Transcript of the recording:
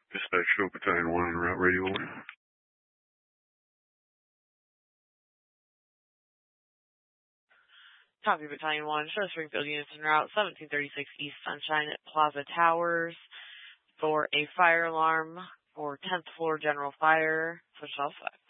Dispatch Show Battalion 1 en route, radio order. Copy, Battalion 1. Show Springfield units en route, 1736 East Sunshine at Plaza Towers for a fire alarm for 10th floor general fire. Switch all 5.